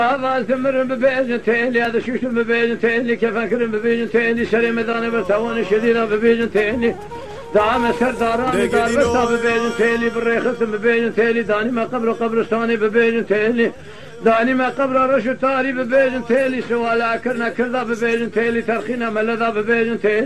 زمرن ببيجن تيلي هذا شوشن ببيجن تيلي كيف أكرم ببيجن تيلي شري مداني برتوان شديرة ببيجن تيلي دعم سرداران دار برتا ببيجن تيلي بالريخت ببيجن تيلي داني ما قبر قبرستاني ببيجن تيلي داني ما قبر رشو تاري ببيجن تيلي سوالا كرنا كردا ببيجن تيلي ترخينا ملدا ببيجن تيلي